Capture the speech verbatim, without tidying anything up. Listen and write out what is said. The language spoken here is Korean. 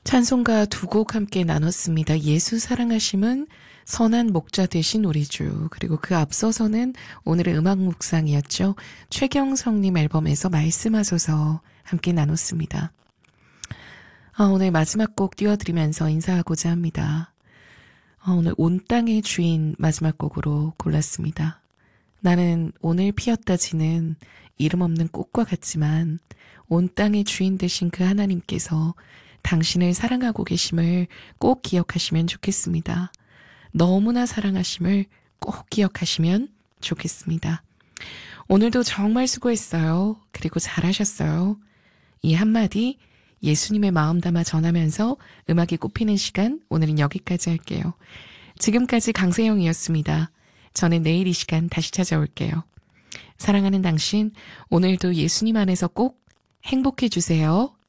찬송가 두 곡 함께 나눴습니다. 예수 사랑하심은 선한 목자 되신 우리 주, 그리고 그 앞서서는 오늘의 음악 묵상이었죠. 최경성님 앨범에서 말씀하소서 함께 나눴습니다. 아, 오늘 마지막 곡 띄워드리면서 인사하고자 합니다. 아, 오늘 온 땅의 주인 마지막 곡으로 골랐습니다. 나는 오늘 피었다 지는 이름 없는 꽃과 같지만 온 땅의 주인 되신 그 하나님께서 당신을 사랑하고 계심을 꼭 기억하시면 좋겠습니다. 너무나 사랑하심을 꼭 기억하시면 좋겠습니다. 오늘도 정말 수고했어요. 그리고 잘하셨어요. 이 한마디 예수님의 마음 담아 전하면서 음악이 꼽히는 시간, 오늘은 여기까지 할게요. 지금까지 강세영이었습니다. 저는 내일 이 시간 다시 찾아올게요. 사랑하는 당신, 오늘도 예수님 안에서 꼭 행복해 주세요.